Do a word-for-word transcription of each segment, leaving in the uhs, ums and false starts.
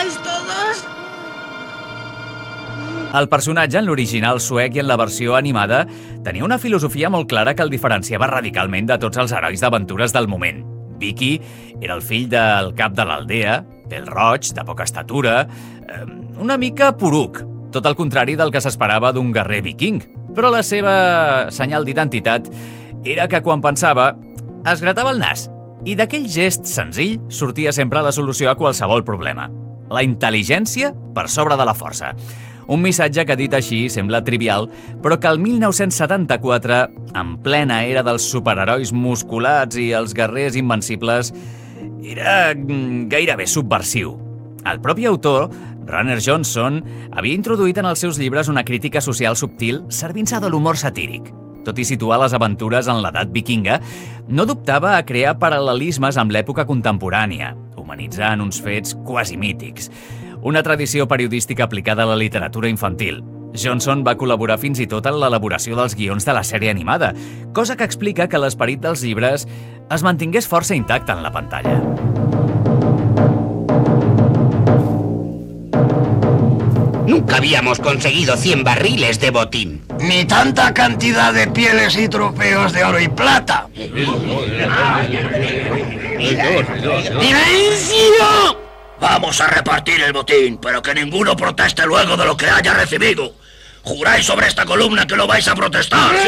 estáis todos? El personatge en l'original suec i en la versió animada tenia una filosofia molt clara que el diferenciava radicalment de tots els herois d'aventures del moment. Vicky era el fill del cap de l'aldea, pèl roig, de poca estatura, eh, una mica poruc, tot el contrari del que s'esperava d'un guerrer viking. Però la seva senyal d'identitat era que quan pensava es gratava el nas i d'aquell gest senzill sortia sempre la solució a qualsevol problema. La intel·ligència per sobre de la força. Un missatge que dit així sembla trivial, però que el mil nou-cents setanta-quatre, en plena era dels superherois musculats i els guerrers invencibles, era gairebé subversiu. El propi autor, Runner Johnson, havia introduït en els seus llibres una crítica social subtil servint-se de l'humor satíric. Tot i situar les aventures en l'edat vikinga, no dubtava a crear paral·lelismes amb l'època contemporània, humanitzant uns fets quasi mítics. Una tradició periodística aplicada a la literatura infantil. Johnson va col·laborar fins i tot en l'elaboració dels guions de la sèrie animada, cosa que explica que l'esperit dels llibres es mantingués força intacte en la pantalla. Nunca habíamos conseguido cien barriles de botín. Ni tanta cantidad de pieles y trofeos de oro y plata. ¡Silencio! Vamos a repartir el botín, pero que ninguno proteste luego de lo que haya recibido. ¿Juráis sobre esta columna que no vais a protestar? ¡Sí!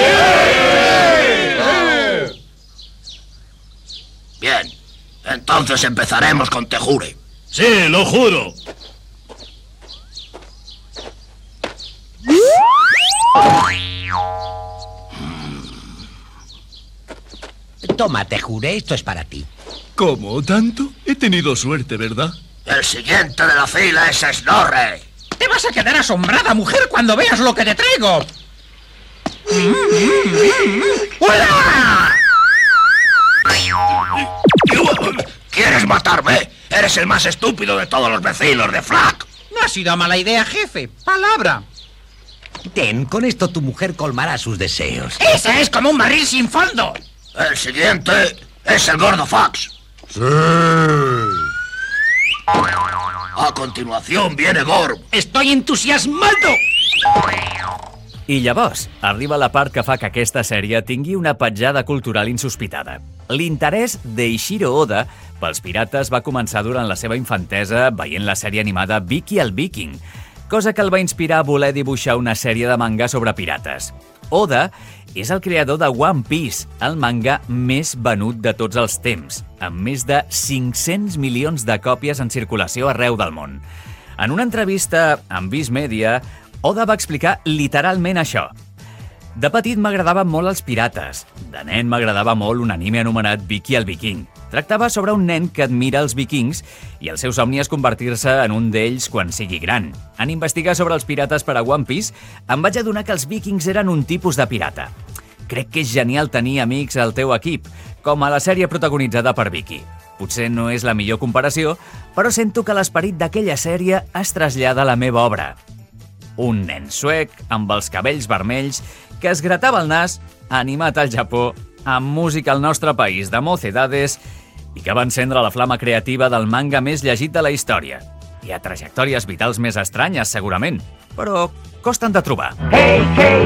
Bien, entonces empezaremos con te jure. Sí, lo juro. Toma, te juré, esto es para ti. ¿Cómo? ¿Tanto? He tenido suerte, ¿verdad? El siguiente de la fila es Snorre. Te vas a quedar asombrada, mujer, cuando veas lo que te traigo. ¡Hola! ¿Quieres matarme? Eres el más estúpido de todos los vecinos de Flack. No ha sido mala idea, jefe. Palabra. Ten, con esto tu mujer colmará sus deseos. ¡Ese es como un barril sin fondo! El siguiente es el gordo Fox. Sí. A continuación viene Gorm. ¡Estoy entusiasmado! I llavors arriba la part que fa que aquesta sèrie tingui una petjada cultural insospitada. L'interès d'Eiichiro Oda pels pirates va començar durant la seva infantesa veient la sèrie animada Vicky el Viking, cosa que el va inspirar a voler dibuixar una sèrie de manga sobre pirates. Oda és el creador de One Piece, el manga més venut de tots els temps, amb més de cinc-cents milions de còpies en circulació arreu del món. En una entrevista amb Viz Media, Oda va explicar literalment això. De petit m'agradaven molt els pirates. De nen m'agradava molt un anime anomenat Vicky el Viking. Tractava sobre un nen que admira els vikings i el seu somni és convertir-se en un d'ells quan sigui gran. En investigar sobre els pirates per a One Piece, em vaig adonar que els vikings eren un tipus de pirata. Crec que és genial tenir amics al teu equip, com a la sèrie protagonitzada per Vicky. Potser no és la millor comparació, però sento que l'esperit d'aquella sèrie es trasllada a la meva obra. Un nen suec, amb els cabells vermells, que es gratava el nas, animat al Japó, amb música al nostre país de Mocedades i que va encendre la flama creativa del manga més llegit de la història. Hi ha trajectòries vitals més estranyes, segurament, però costen de trobar. Hey, hey,